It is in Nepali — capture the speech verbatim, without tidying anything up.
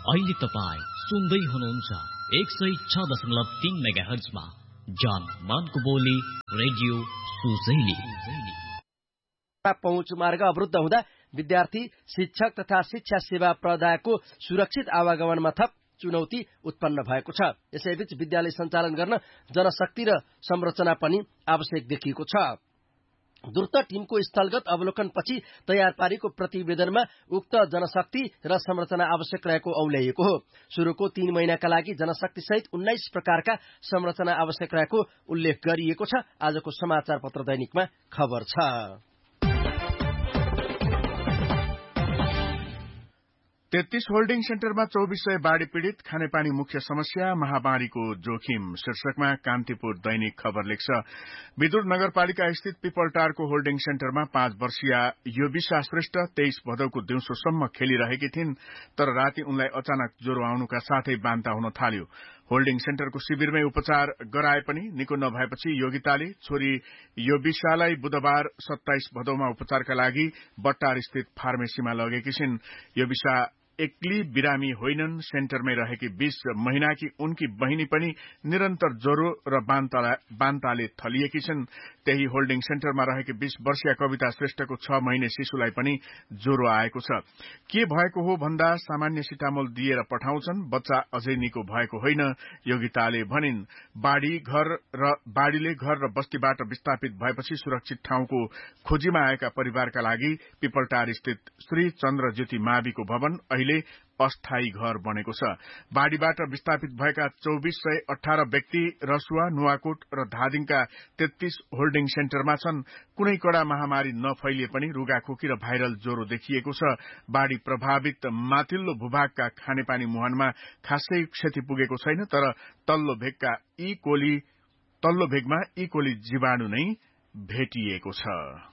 अहिले तपाईँ सुन्दै हुनुहुन्छ एक सय छ दशमलव तीन मेगा हर्जमा जन मनको बोली रेडियो सुजैली। पहुँच मार्ग अवरुद्ध हुँदा विद्यार्थी, शिक्षक तथा शिक्षा सेवा प्रदायको सुरक्षित आवागमनमा थप चुनौती उत्पन्न भएको छ। यसैबीच विद्यालय सञ्चालन गर्न जनशक्ति र संरचना पनि आवश्यक देखिएको छ। द्रुत टिमको स्थलगत अवलोकनपछि तयार पारेको प्रतिवेदनमा उक्त जनशक्ति र संरचना आवश्यक रहेको औल्याइएको हो। सुरुको तीन महिनाका लागि जनशक्ति सहित उन्नाइस प्रकारका संरचना आवश्यक रहेको उल्लेख गरिएको छ। आजको समाचार पत्र दैनिकमा खबर छ। तेत्तीस होल्डिङ सेन्टरमा चौबिस सय बाढ़ी पीड़ित, खानेपानी मुख्य समस्या, महामारीको जोखिम शीर्षकमा कान्तिपुर दैनिक खबर लेख्छ। विदुर नगरपालिका स्थित पिपलटारको होल्डिङ सेन्टरमा पाँच वर्षीय योबिसा श्रेष्ठ तेइस भदौको दिउँसोसम्म खेलिरहेकी थिइन्, तर राति उनलाई अचानक ज्वरो आउनुका साथै बान्ता हुन थाल्यो। होल्डिङ सेन्टरको शिविरमै उपचार गराए पनि निको नभएपछि योगिताले छोरी योबिसालाई बुधबार सत्ताइस भदौमा उपचारका लागि बट्टार स्थित फार्मेसीमा लगेकी छिन्। योबिसा एक्ली बिरामी होइनन्। सेन्टरमै रहेकी बीस महिनाकी उनकी बहिनी पनि निरन्तर ज्वरो र बान्ताले थलिएकी छन्। त्यही होल्डिङ सेन्टरमा रहेकी बीस वर्षीय कविता श्रेष्ठको छ महिने शिशुलाई पनि ज्वरो आएको छ। के भएको हो भन्दा सामान्य सिटामोल दिएर पठाउँछन्, बच्चा अझै निको भएको होइन, योगिताले भनिन्। बाढ़ी घर र बाढ़ीले घर र बस्तीबाट विस्थापित भएपछि सुरक्षित ठाउँको खोजीमा आएका परिवारका लागि पिपलटार स्थित श्री चन्द्र ज्योति माविको भवन अहिले अस्थायी घर बनेको छ। बाढ़ीबाट विस्थापित भएका चौबिस सय अठार व्यक्ति रसुवा, नुवाकोट र धादिङका तेत्तीस होल्डिङ सेन्टरमा छन्। कुनै कडा महामारी नफैलिए पनि रुगाखोकी र भाइरल ज्वरो देखिएको छ। बाढ़ी प्रभावित माथिल्लो भूभागका खानेपानी मुहानमा खासै क्षति पुगेको छैन, तर तल्लो भेगका ई कोली तल्लो भेगमा ई कोली जीवाणु नै भेटिएको छ।